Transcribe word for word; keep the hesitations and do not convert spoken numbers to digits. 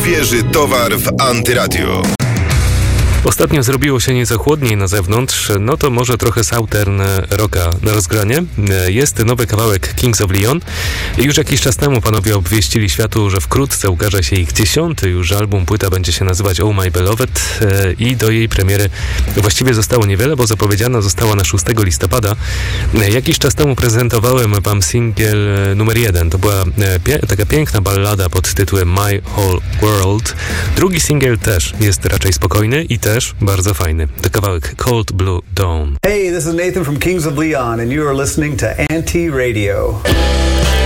Świeży towar w Antyradio. Ostatnio zrobiło się nieco chłodniej na zewnątrz, no to może trochę Southern Rocka na rozgranie. Jest nowy kawałek Kings of Leon. Już jakiś czas temu panowie obwieścili światu, że wkrótce ukaże się ich dziesiąty już album. Płyta będzie się nazywać Oh My Beloved i do jej premiery właściwie zostało niewiele, bo zapowiedziana została na szóstego listopada. Jakiś czas temu prezentowałem wam singiel numer jeden. To była pie- taka piękna ballada pod tytułem My Whole World. Drugi singiel też jest raczej spokojny i też bardzo fajny. To kawałek Cold Blue Dawn. Hey, this is Nathan from Kings of Leon and you are listening to Anti Radio.